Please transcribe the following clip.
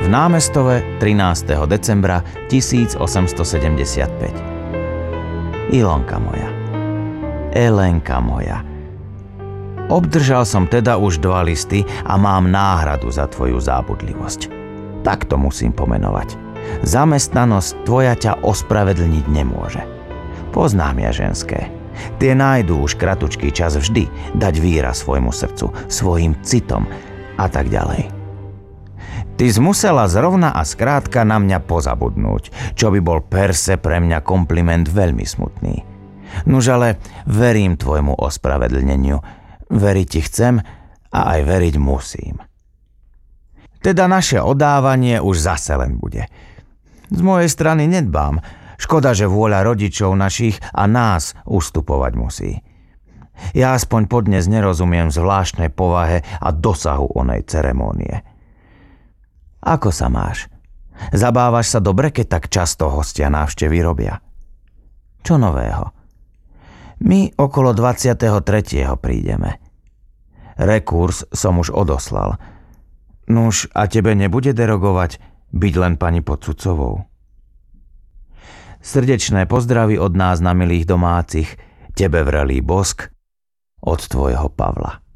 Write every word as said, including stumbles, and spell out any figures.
Námestove trinásteho decembra tisícosemstosedemdesiatpäť. Ilonka moja, Elenka moja, obdržal som teda už dva listy a mám náhradu za tvoju zábudlivosť. Tak to musím pomenovať. Zamestnanosť tvoja ťa ospravedlniť nemôže. Poznám ja ženské. Tie nájdú už kratučký čas vždy dať výraz svojmu srdcu, svojim citom a tak ďalej. Ty zmusela zrovna a skrátka na mňa pozabudnúť, čo by bol per se pre mňa kompliment veľmi smutný. Nuž ale verím tvojmu ospravedlneniu, veriť ti chcem a aj veriť musím. Teda naše odávanie už zase len bude. Z mojej strany nedbám. Škoda, že vôľa rodičov našich a nás ustupovať musí. Ja aspoň podnes nerozumiem zvláštnej povahe a dosahu onej ceremónie. Ako sa máš? Zabávaš sa dobre, keď tak často hostia návštevy robia? Čo nového? My okolo dvadsiateho tretieho prídeme. Rekurs som už odoslal. Nuž, a tebe nebude derogovať byť len pani Podsudcovou? Srdečné pozdravy od nás na milých domácich, tebe vrelý bosk, od tvojho Pavla.